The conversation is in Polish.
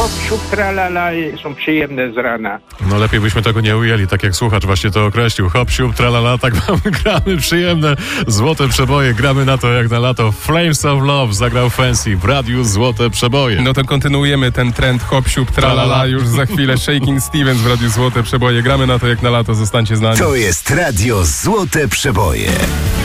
hop, siup, tralala są przyjemne z rana. No lepiej byśmy tego nie ujęli, tak jak słuchacz właśnie to określił. Hop, siup, tralala, tak gramy przyjemne, złote przeboje, gramy na to jak na lato. Flames of Love zagrał Fancy w radiu Złote Przeboje. No to kontynuujemy ten trend hop, siup, tralala. Już za chwilę Shaking Stevens w radiu Złote Przeboje. Gramy na to jak na lato, zostańcie z nami. To jest radio Złote Przeboje.